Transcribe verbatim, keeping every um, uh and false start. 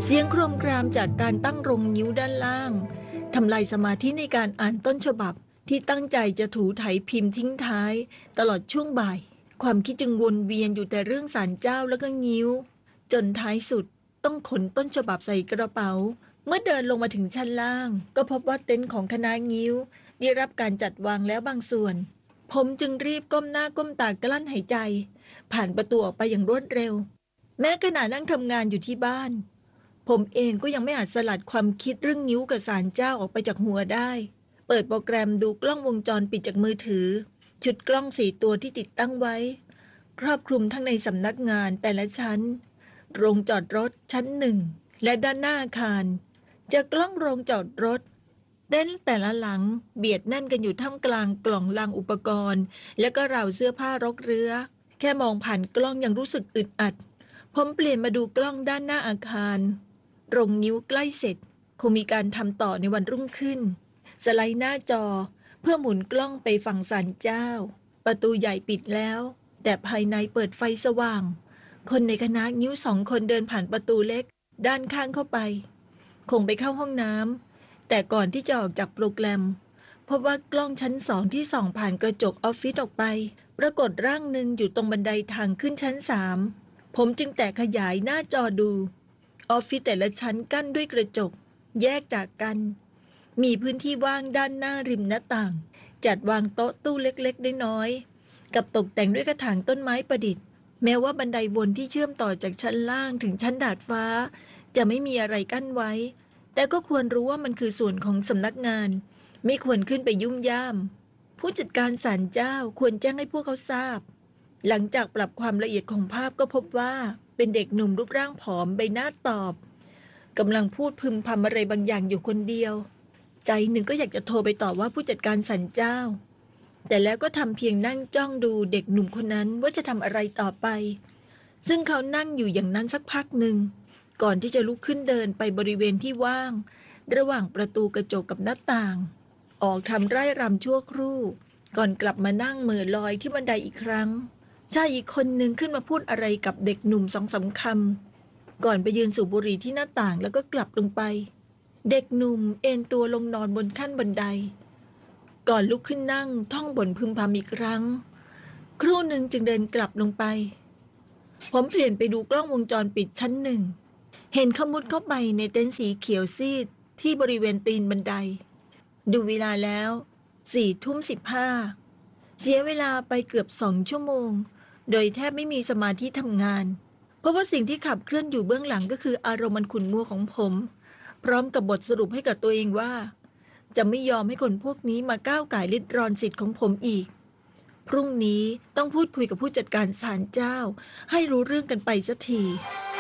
เสียงโครมครามจากการตั้งรงนิ้วด้านล่างทำลายสมาธิในการอ่านต้นฉบับที่ตั้งใจจะถูไถพิมพ์ทิ้งท้ายตลอดช่วงบ่ายความคิดจึงวนเวียนอยู่แต่เรื่องศาลเจ้าแล้วก็งิ้วจนท้ายสุดต้องขนต้นฉบับใส่กระเป๋าเมื่อเดินลงมาถึงชั้นล่างก็พบว่าเต็นท์ของคณะงิ้วได้รับการจัดวางแล้วบางส่วนผมจึงรีบก้มหน้าก้มตากลั้นหายใจผ่านประตูออกไปอย่างรวดเร็วแม้ขณะนั่งทำงานอยู่ที่บ้านผมเองก็ยังไม่อาจสลัดความคิดเรื่องนิ้วกับศาลเจ้าออกไปจากหัวได้เปิดโปรแกรมดูกล้องวงจรปิดจากมือถือชุดกล้องสี่ตัวที่ติดตั้งไว้ครอบคลุมทั้งในสำนักงานแต่ละชั้นโรงจอดรถชั้นหนึ่งและด้านหน้าอาคารจากกล้องโรงจอดรถเต็นท์แต่ละหลังเบียดแน่นกันอยู่ท่ามกลางกล่องลังอุปกรณ์และก็ราวเสื้อผ้ารกเรื้อแค่มองผ่านกล้องยังรู้สึกอึดอัดผมเปลี่ยนมาดูกล้องด้านหน้าอาคารโรงนิ้วใกล้เสร็จคงมีการทำต่อในวันรุ่งขึ้นสไลด์หน้าจอเพื่อหมุนกล้องไปฝั่งศาลเจ้าประตูใหญ่ปิดแล้วแต่ภายในเปิดไฟสว่างคนในคณะนิ้วสองคนเดินผ่านประตูเล็กด้านข้างเข้าไปคงไปเข้าห้องน้ำแต่ก่อนที่จะออกจากโปรแกรมพบว่ากล้องชั้นสองที่ส่องผ่านกระจกออฟฟิศออกไปปรากฏร่างหนึ่งอยู่ตรงบันไดทางขึ้นชั้นสามผมจึงแตะขยายหน้าจอดูออฟฟิศแต่ละชั้นกั้นด้วยกระจกแยกจากกันมีพื้นที่ว่างด้านหน้าริมหน้าต่างจัดวางโต๊ะตู้เล็กๆน้อยๆกับตกแต่งด้วยกระถางต้นไม้ประดิษฐ์แม้ว่าบันไดวนที่เชื่อมต่อจากชั้นล่างถึงชั้นดาดฟ้าจะไม่มีอะไรกั้นไว้แต่ก็ควรรู้ว่ามันคือส่วนของสำนักงานไม่ควรขึ้นไปยุ่งย่ามผู้จัดการศาลเจ้าควรแจ้งให้พวกเขาทราบหลังจากปรับความละเอียดของภาพก็พบว่าเป็นเด็กหนุ่มรูปร่างผอมใบหน้าตอบกำลังพูดพึมพำอะไรบางอย่างอยู่คนเดียวใจหนึ่งก็อยากจะโทรไปตอบว่าผู้จัดการศาลเจ้าแต่แล้วก็ทำเพียงนั่งจ้องดูเด็กหนุ่มคนนั้นว่าจะทำอะไรต่อไปซึ่งเขานั่งอยู่อย่างนั้นสักพักหนึ่งก่อนที่จะลุกขึ้นเดินไปบริเวณที่ว่างระหว่างประตูกระจกกับหน้าต่างออกทำไร่รำชั่วครู่ก่อนกลับมานั่งเหม่อลอยที่บันไดอีกครั้งชายอีกคนหนึ่งขึ้นมาพูดอะไรกับเด็กหนุ่มสองสามคำก่อนไปยืนสูบบุหรี่ที่หน้าต่างแล้วก็กลับลงไปเด็กหนุ่มเอนตัวลงนอนบนขั้นบันไดก่อนลุกขึ้นนั่งท่องบ่นพึมพำอีกครั้งครู่หนึ่งจึงเดินกลับลงไปผมเปลี่ยนไปดูกล้องวงจรปิดชั้นหนึ่งเห็นเขามุดเข้าไปในเต็นท์สีเขียวซีดที่บริเวณตีนบันไดดูเวลาแล้วสี่ทุ่มสิบห้าเสียเวลาไปเกือบสองชั่วโมงโดยแทบไม่มีสมาธิทำงานเพราะว่าสิ่งที่ขับเคลื่อนอยู่เบื้องหลังก็คืออารมณ์มันขุ่นมัวของผมพร้อมกับบทสรุปให้กับตัวเองว่าจะไม่ยอมให้คนพวกนี้มาก้าวก่ายริดรอนสิทธิ์ของผมอีกพรุ่งนี้ต้องพูดคุยกับผู้จัดการศาลเจ้าให้รู้เรื่องกันไปสักที